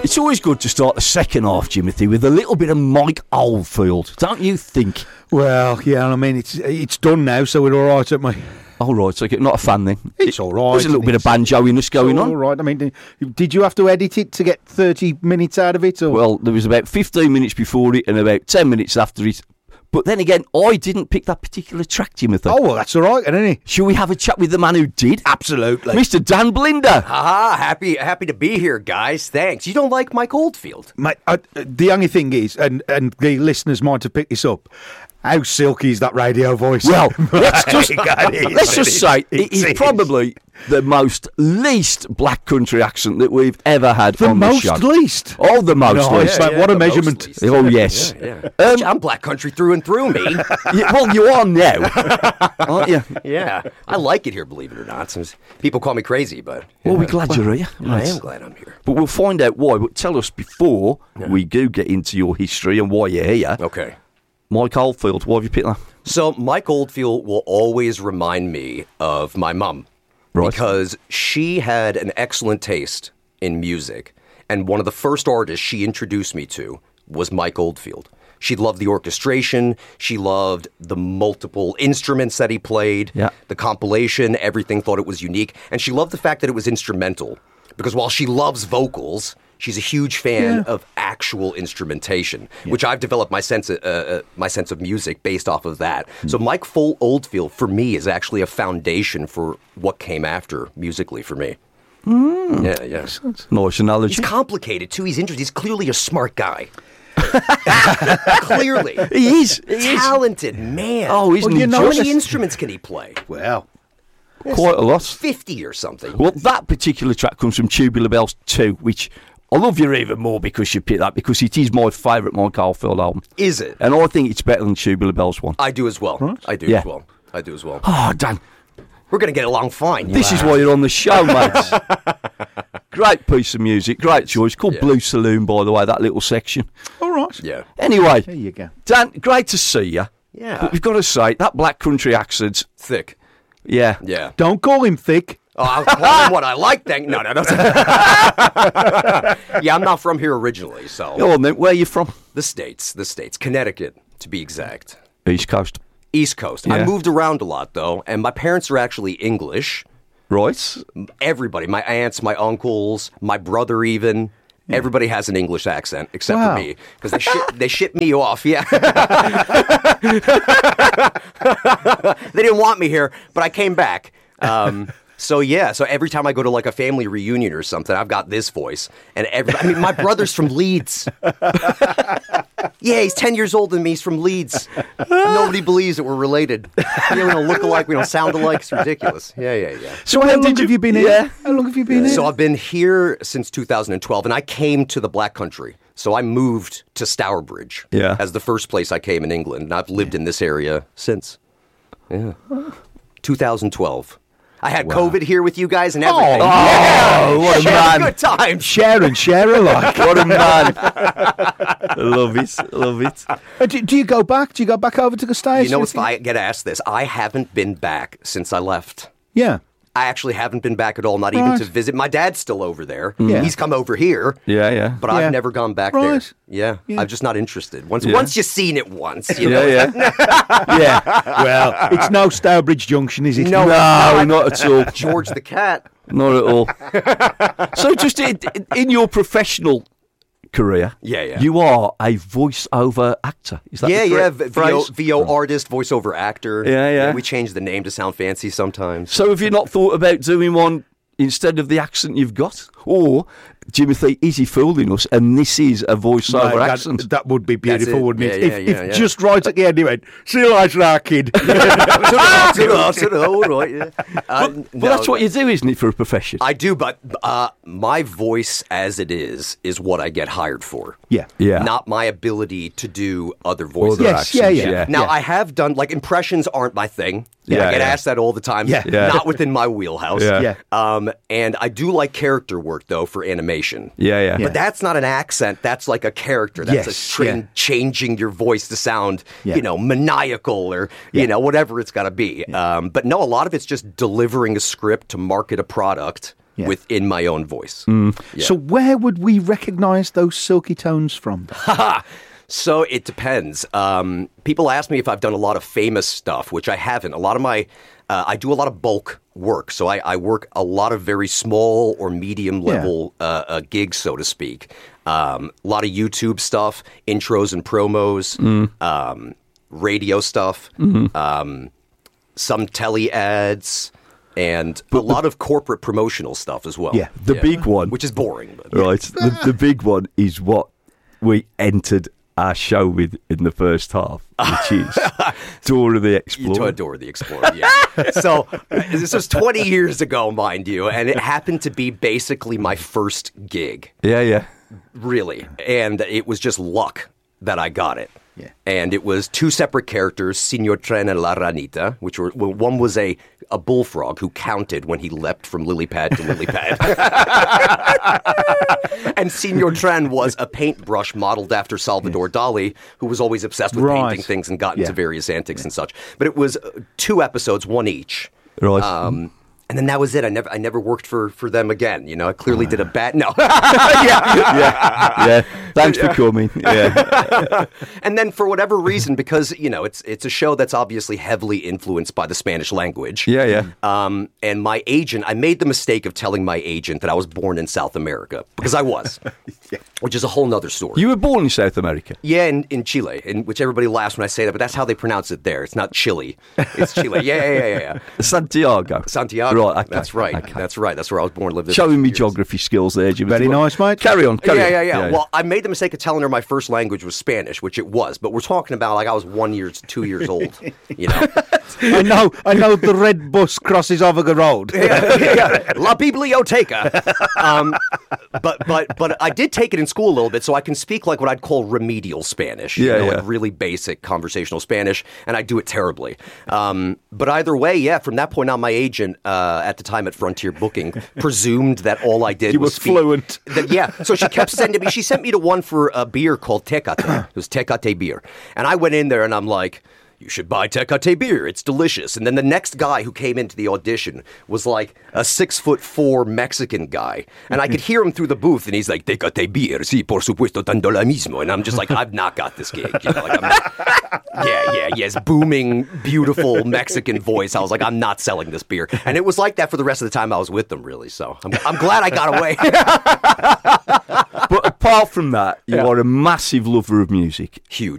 It's always good to start the second half, Jimothy, with a little bit of Mike Oldfield, don't you think? Well, yeah, I mean, it's done now, so we're all right, aren't we? All right, so not a fan then. It's all right. There's a little bit of banjoiness going on. All right. I mean, did you have to edit it to get 30 minutes out of it? Or? Well, there was about 15 minutes before it and about 10 minutes after it. But then again, I didn't pick that particular track, Timothy. Oh, well, that's all right, isn't it? Shall we have a chat with the man who did? Absolutely. Mr. Dan Blinder. Happy to be here, guys. Thanks. You don't like Mike Oldfield? Mate, the only thing is, and the listeners might have picked this up, how silky is that radio voice? Well, let's just say it is probably the most least black country accent that we've ever had on the show. The most least? Oh, the most least. Mate, what a measurement. Oh, yes. Yeah. I'm black country through and through, me. Well, you are now, aren't you? Yeah. I like it here, believe it or not. People call me crazy, but... Well, we're glad you're here. I am glad I'm here. But we'll find out why. But tell us before we do get into your history and why you're here. Okay. Mike Oldfield, why have you picked that? So Mike Oldfield will always remind me of my mum. Right. Because she had an excellent taste in music. And one of the first artists she introduced me to was Mike Oldfield. She loved the orchestration. She loved the multiple instruments that he played. Yeah. The compilation, everything, thought it was unique. And she loved the fact that it was instrumental. Because while she loves vocals, she's a huge fan of actual instrumentation, which I've developed my sense of music based off of that. So Mike Oldfield, for me, is actually a foundation for what came after musically for me. Yeah. Nice analogy. He's complicated, too. He's interesting. He's clearly a smart guy. Clearly. He is. Talented, man. Oh, isn't he How just? many instruments can he play? Well, Quite a lot. 50 or something. Well, that particular track comes from Tubular Bells 2, which I love you even more because you picked that, because it is my favourite Mike Oldfield album. Is it? And I think it's better than Tubular Bells 1. I do as well. Right. I do Yeah. as well. Oh, Dan, We're going to get along fine. this is why you're on the show, mate. Great piece of music, great choice. Called Blue Saloon, by the way, that little section. all right. Yeah. Anyway, There you go. Dan, great to see you. Yeah. But we've got to say, that black country accent, Thick. yeah. Yeah. Don't call him thick. Oh, I'll call him what I like. No. Yeah, I'm not from here originally, so. Go on then, where are you from? The States. Connecticut, to be exact. East Coast. East Coast. Yeah. I moved around a lot, though, and my parents are actually English. Right. Everybody, my aunts, my uncles, my brother even. Everybody has an English accent except Wow. for me, because they shipped me off. Yeah, they didn't want me here, but I came back. So every time I go to like a family reunion or something, I've got this voice, and my brother's from Leeds. Yeah, he's 10 years older than me. He's from Leeds. Nobody believes that we're related. We don't look alike. We don't sound alike. It's ridiculous. Yeah. So how long have you been here? How long have you been here? So I've been here since 2012, and I came to the Black Country. So I moved to Stourbridge as the first place I came in England, and I've lived in this area since. Yeah. 2012. I had COVID here with you guys and everything. Oh, what a man. Good time. Share alike. What a man. I love it. Do you go back? Do you go back over to the States? You know, if I get asked this, I haven't been back since I left. Yeah. I actually haven't been back at all, not even to visit. My dad's still over there. Yeah. He's come over here. Yeah. But I've never gone back there. Yeah. I'm just not interested. Once you've seen it once, you know. Yeah. Well, it's no Stourbridge Junction, is it? No, not at all. George the Cat. Not at all. So just in your professional career, you are a voice-over actor. Is that the correct phrase? VO artist, voiceover actor. Yeah. We change the name to sound fancy sometimes. So have you not thought about doing one instead of the accent you've got? Or, Jimothy, is he fooling us and this is a voiceover accent? That would be beautiful, wouldn't it? Yeah. Just right at the end he went, see you later, kid. All right, yeah. But that's what you do, isn't it, for a profession? I do, but my voice as it is what I get hired for. Yeah. Not my ability to do other voices. Yes, yeah. Now, I have done, like, impressions aren't my thing. Yeah, I get yeah. asked that all the time. Yeah. Not within my wheelhouse. Yeah. And I do like character work, though, for animation. Yeah. But that's not an accent. That's like a character. That's changing your voice to sound, maniacal or, whatever it's got to be. But no, a lot of it's just delivering a script to market a product within my own voice. So where would we recognise those silky tones from? So it depends. People ask me if I've done a lot of famous stuff, which I haven't. A lot of my, I do a lot of bulk work. So I work a lot of very small or medium level gigs, so to speak. A lot of YouTube stuff, intros and promos, radio stuff, some telly ads, and a lot of corporate promotional stuff as well. Yeah, the big one. Which is boring. But. Right, the big one is what we entered our show with in the first half, which is Dora the Explorer. Dora the Explorer, yeah. So this was 20 years ago, mind you, and it happened to be basically my first gig. Yeah. Really. And it was just luck that I got it. Yeah. And it was two separate characters, Signor Tren and La Ranita, which were, one was a bullfrog who counted when he leapt from lily pad to lily pad. And Signor Tren was a paintbrush modeled after Salvador Dali, who was always obsessed with painting things and got into various antics and such. But it was 2 episodes, one each. Right. And then that was it. I never worked for them again. You know, I clearly did a bad no. yeah. Thanks for coming. Yeah. And then for whatever reason, because it's a show that's obviously heavily influenced by the Spanish language. Yeah. And my agent, I made the mistake of telling my agent that I was born in South America because I was, which is a whole nother story. You were born in South America? Yeah, in Chile, in which everybody laughs when I say that, but that's how they pronounce it there. It's not Chile. It's Chile. Yeah. Santiago. Right, okay. That's right. Okay. That's right. That's where I was born. Lived there. Showing me geography skills there, Jimmy. Very nice, mate. Carry on. Yeah. Well, I made the mistake of telling her my first language was Spanish, which it was. But we're talking about like I was 1 year to 2 years old. You know. I know. The red bus crosses over the road. Yeah. La biblioteca. But I did take it in school a little bit, so I can speak like what I'd call remedial Spanish. Like really basic conversational Spanish, and I do it terribly. But either way, from that point on, my agent at the time at Frontier Booking presumed that all I did was speak. Fluent. So she kept sending me. She sent me to one for a beer called Tecate. It was Tecate beer, and I went in there and I'm like, you should buy Tecate beer. It's delicious. And then the next guy who came into the audition was like a 6'4" Mexican guy. And I could hear him through the booth and he's like, Tecate beer, sí, por supuesto, tanto la mismo. And I'm just like, I've not got this gig. You know, like yes, booming, beautiful Mexican voice. I was like, I'm not selling this beer. And it was like that for the rest of the time I was with them, really. So I'm glad I got away. But apart from that, you are a massive lover of music. Huge.